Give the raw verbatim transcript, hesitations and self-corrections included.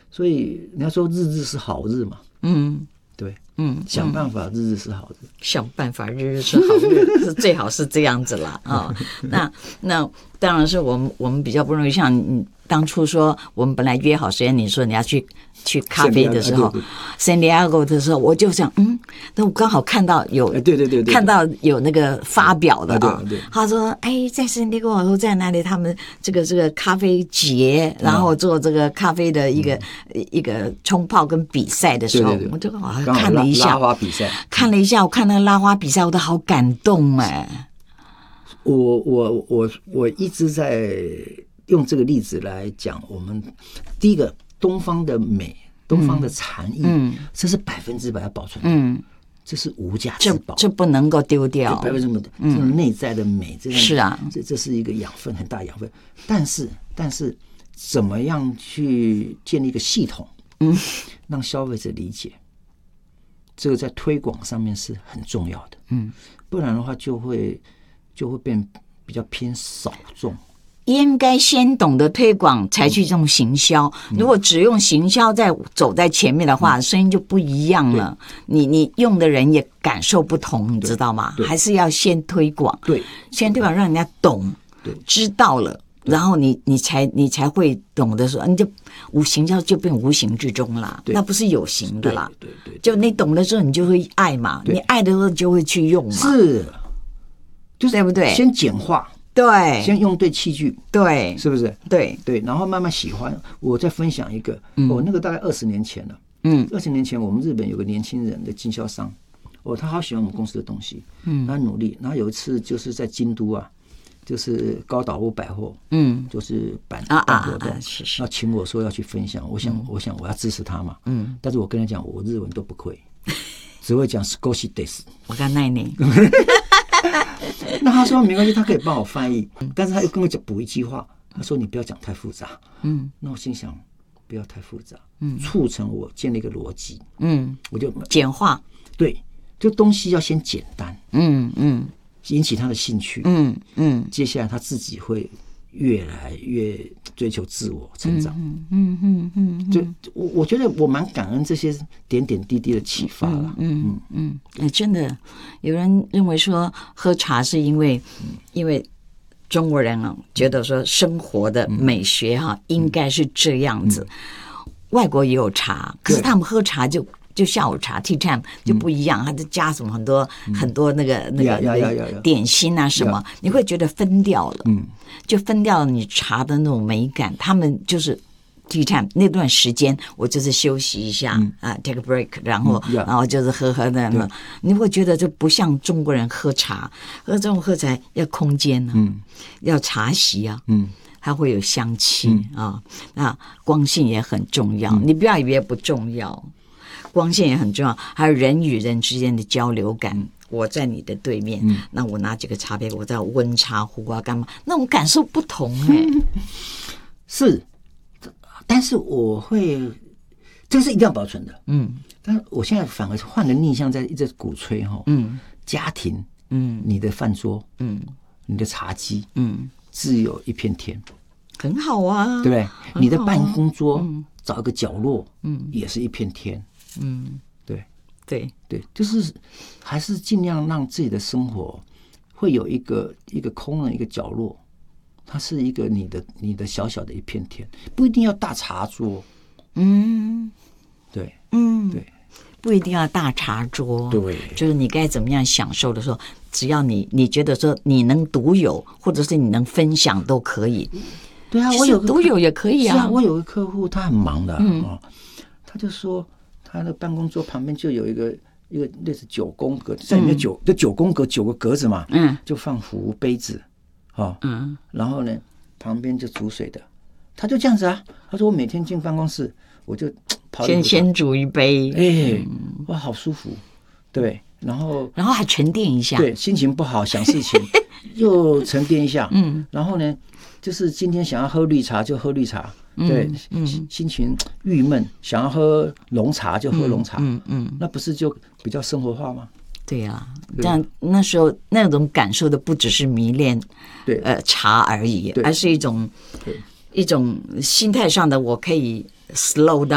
所以你要说日日是好日嘛， 嗯， 对， 嗯， 想办法日日是好日， 想办法日日是好日，是最好是这样子啦啊、哦。那那当然是我们我们比较不容易，像你当初说我们本来约好时间，你说你要去去咖啡的时候 ，San Diego 的时候，我就想，嗯，那我刚好看到有， 对对对对， 看到有那个发表的啊， 对对， 他说，哎，在 San Diego 说在哪里，他们这个这个咖啡节，然后做这个咖啡的一个一个冲泡跟比赛的时候，我就好像看了一下拉花比赛， 看了一下，我看那个拉花比赛，我都好感动哎。 我我我我一直在用这个例子来讲，我们第一个东方的美，东方的禅意，嗯，这是百分之百要保存的，嗯，这是无价之宝， 这这不能够丢掉， 百分之百这种内在的美，这是啊， 这这是一个养分，很大养分。但是但是怎么样去建立一个系统，嗯，让消费者理解，这个在推广上面是很重要的，嗯，不然的话就会。就会变比较偏少众， 应该先懂得推广，才去这种行销。嗯、如果只用行销在走在前面的话，嗯、声音就不一样了。你你用的人也感受不同，你知道吗？还是要先推广， 对， 先推广让人家懂， 对， 知道了，然后你你才你才会懂得说，你就无行销就变无形之中啦，那不是有形的啦。 对 对, 对, 对， 就你懂了之后，你就会爱嘛，你爱的时候就会去用嘛。 是。就是对不对？ 先简化， 对， 先用对器具， 对， 是不是？ 对对，然后慢慢喜欢。我再分享一个， 嗯、 哦，那个大概二十年前了，嗯，二十年前我们日本有个年轻人的经销商，哦，他好喜欢我们公司的东西，嗯，他努力。然后有一次就是在京都啊，就是高岛屋百货，嗯，就是办办活动， 是是， 然后请我说要去分享，我想、嗯、我想我要支持他嘛，嗯，但是我跟他讲，我日文都不会，只会讲 Skoshi des， 我刚奈你。 那他说没关系，他可以帮我翻译，但是他又跟我讲补一句话，他说你不要讲太复杂。嗯，那我心想不要太复杂，嗯，促成我建立一个逻辑，嗯，我就简化， 对，就东西要先简单，嗯嗯，引起他的兴趣，嗯嗯，接下来他自己会越来越追求自我成长，嗯嗯嗯嗯，就我我觉得我蛮感恩这些点点滴滴的启发了， 嗯嗯嗯，哎，真的，有人认为说喝茶是因为，嗯、因为中国人啊觉得说生活的美学哈、啊嗯、应该是这样子，嗯、外国也有茶，可是他们喝茶就。就下午茶 tea time 就不一样，它就加什么很多、嗯、很多那个那个点心啊什么，你会觉得分掉了，嗯，就分掉了你茶的那种美感。他们就是 tea time 那段时间，我就是休息一下、嗯、啊 ，take a break， 然后、嗯、然后就是喝喝的，你会觉得就不像中国人喝茶，喝中国喝茶要空间啊，嗯，要茶席啊，嗯。它会有香气、嗯、啊，那光线也很重要，嗯、你不要以为不重要。光线也很重要，还有人与人之间的交流感。我在你的对面，嗯、那我拿几个茶杯，我在温茶壶啊，干嘛？那种感受不同哎、欸嗯。 是，但是我会，这个是一定要保存的。嗯，但我现在反而换个逆向，在一直鼓吹哈，嗯，家庭，嗯，你的饭桌，嗯，你的茶几，嗯，自有一片天， 很好啊， 对不对？你的办公桌，嗯、找一个角落，嗯，也是一片天。嗯，对对对，就是还是尽量让自己的生活会有一个一个空的一个角落，它是一个你的你的小小的一片天，不一定要大茶桌。嗯，对，嗯对， 不一定要大茶桌。 对， 就是你该怎么样享受的时候，只要你你觉得说你能独有，或者是你能分享都可以。 对啊，我有独有也可以啊。 是啊，我有个客户，他很忙的、嗯哦、他就说。他的办公桌旁边就有一个一个类似九宫格，在里面九、嗯、就九宫格九个格子嘛，嗯，就放壶杯子，哦，嗯，然后呢旁边就煮水的，他就这样子啊。他说我每天进办公室，我就跑先先煮一杯， 哎、欸，哇，好舒服，对，然后然后还沉淀一下， 对，心情不好想事情又沉淀一下，嗯，然后呢，就是今天想要喝绿茶就喝绿茶。对，嗯，心情郁闷，想要喝浓茶就喝浓茶，嗯 嗯, 嗯，那不是就比较生活化吗？ 对呀、啊，这样那时候那种感受的不只是迷恋，对，呃，茶而已，而是一种一种心态上的，我可以 slow down。